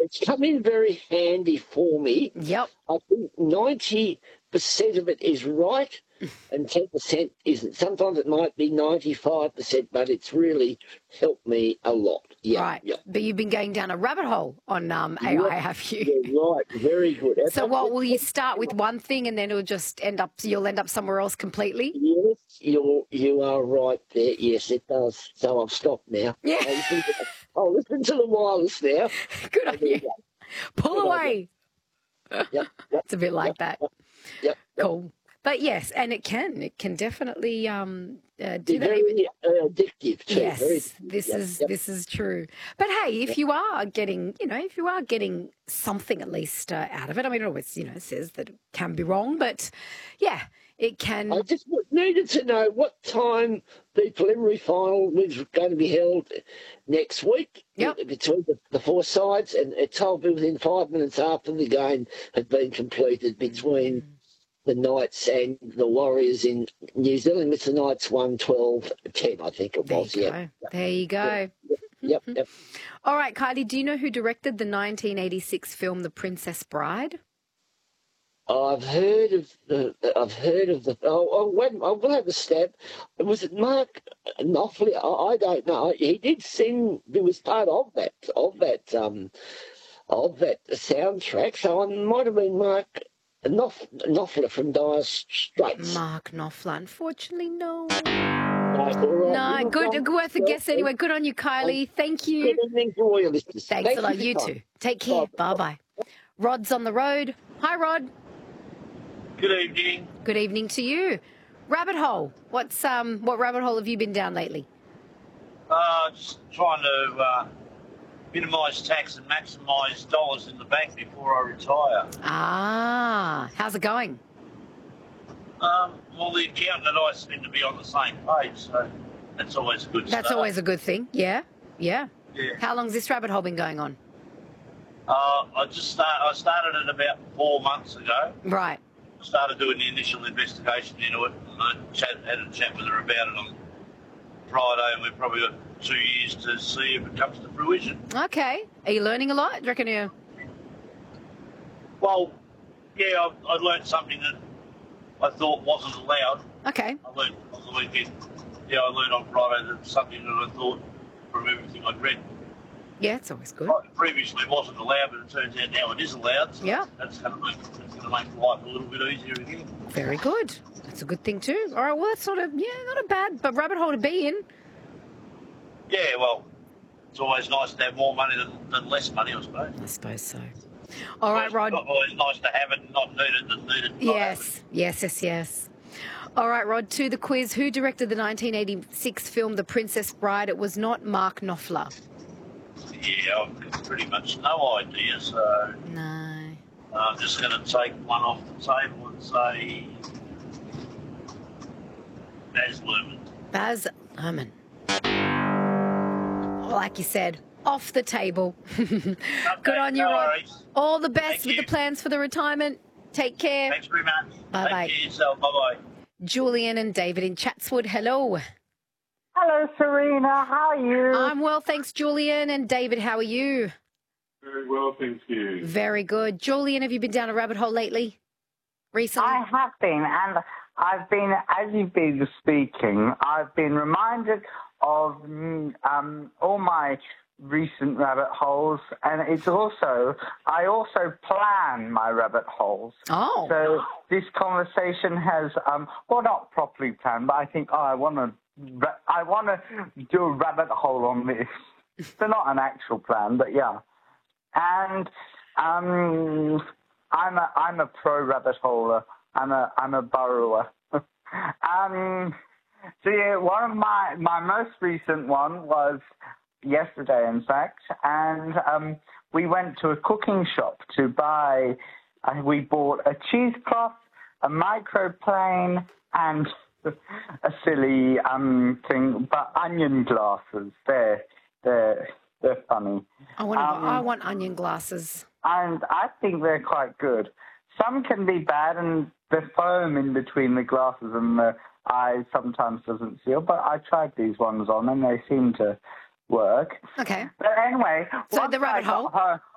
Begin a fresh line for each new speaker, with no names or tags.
it's come in very handy for me.
Yep.
I think 90% of it is right and 10% isn't. Sometimes it might be 95%, but it's really helped me a lot. Yeah,
Right.
yeah.
But you've been going down a rabbit hole on AI, have you?
Yeah, right. Very good.
So what, will you start with one thing and then you'll end up somewhere else completely?
Yes, you are right there. Yes, it does. So I've stopped now.
Yeah.
I'll listen to the wireless now.
Good on you. Pull away.
Yep.
It's a bit like that.
Yep.
Cool. But yes, and it can definitely do that.
Very addictive too.
Yes, this is true. But hey, if you are getting, something at least out of it, I mean, it always, says that it can be wrong, but yeah, it can.
I just needed to know what time the preliminary final was going to be held next week.
Yep.
Between the four sides, and it told me within 5 minutes after the game had been completed between the Knights and the Warriors in New Zealand. It's the Knights 1-12-10, I think it was.
There you go.
Yep.
All right, Kylie, do you know who directed the 1986 film The Princess Bride?
I've heard of the. I will have a stab. Was it Mark Knopfler? I don't know. He did sing. He was part of that soundtrack. So it might have been Mark Knopfler from Dire Straits.
Mark Knopfler, unfortunately, no.
No,
good, worth a guess anyway. Good on you, Kylie. Thank you.
Good evening to all your listeners.
Thanks a lot. You too. Take care. Bye-bye. Rod's on the road. Hi, Rod.
Good evening.
Good evening to you. Rabbit hole. What rabbit hole have you been down lately?
Just trying to minimise tax and maximise dollars in the bank before I retire.
Ah, how's it going?
Well, the accountant and I seem to be on the same page, so that's always a good start.
That's always a good thing. Yeah. How long's this rabbit hole been going on?
I started it about 4 months ago.
Right.
Started doing the initial investigation into it, and I had a chat with her about it on Friday, and we've probably got 2 years to see if it comes to fruition. Okay.
Are you learning a lot? Do you reckon you?
Well, yeah, I learned something that I thought wasn't allowed.
Okay.
I learned on the weekend. Yeah, I learned on Friday that something that I thought from everything I'd read.
Yeah, it's always good.
Previously it wasn't allowed, but it turns out now it is allowed. So
yeah.
That's going to make life a little bit easier again.
Very good. That's a good thing too. All right, well, that's not a bad rabbit hole to be in.
Yeah, well, it's always nice to have more money than less money, I suppose.
I suppose so. All right, Rod.
It's always nice to have it and not need it than need it.
Yes. All right, Rod, to the quiz. Who directed the 1986 film The Princess Bride? It was not Mark Knopfler.
Yeah, I've got pretty much no idea, so...
No.
I'm just going to take one off the table and say... Baz Luhrmann.
Baz Luhrmann. Like you said, off the table. Good on you, Rod. All the best with the plans for the retirement. Take care.
Thanks very much.
Bye-bye.
Take care of yourself. Bye-bye.
Julian and David in Chatswood, hello.
Hello, Serena. How are you?
I'm well, thanks, Julian. And David, how are you?
Very well, thank you.
Very good. Julian, have you been down a rabbit hole lately? Recently?
I have been, and I've been, as you've been speaking, I've been reminded of all my recent rabbit holes, and it's also, I also plan my rabbit holes.
Oh.
So this conversation has, well, not properly planned, but I think, I want to do a rabbit hole on this. So not an actual plan, but yeah. And I'm a pro rabbit holer. I'm a burrower. So yeah, one of my most recent one was yesterday, in fact, and we went to a cooking shop to buy. We bought a cheesecloth, a microplane, and a silly thing, but onion glasses. They're funny.
I want onion glasses.
And I think they're quite good. Some can be bad, and the foam in between the glasses and the eye sometimes doesn't seal, but I tried these ones on, and they seem to work.
Okay.
But anyway...
So the rabbit hole?